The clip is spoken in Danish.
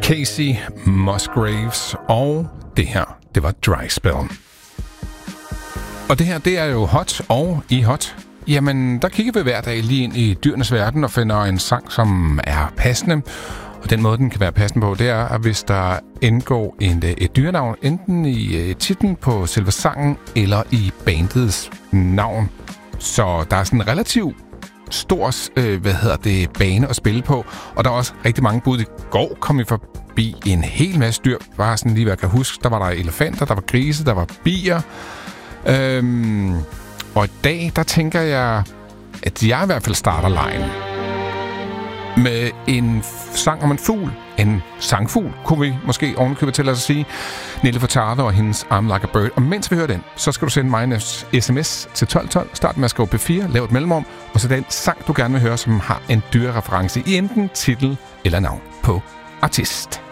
Casey Musgraves, og det her, det var Dry Spell. Og det her, det er jo hot, og i hot, jamen, der kigger vi hver dag lige ind i dyrenes verden og finder en sang, som er passende. Og den måde, den kan være passende på, det er, at hvis der indgår et dyrenavn, enten i titlen på selve sangen, eller i bandets navn. Så der er sådan en relativt stor bane at spille på, og der er også rigtig mange bud. I går kom vi forbi en hel masse dyr, bare sådan lige hvad jeg kan huske. Der var der elefanter, der var grise, der var bier. Og i dag, der tænker jeg, at jeg i hvert fald starter lejen med en sang om en fugl. En sangfugl, kunne vi måske ovenikøbet til at sige. Nelly Furtado og hendes I'm Like a Bird. Og mens vi hører den, så skal du sende mig en sms til 1212. Start med at skrive P4, lav et mellemrum, og så den sang, du gerne vil høre, som har en dyrereference i enten titel eller navn på artist.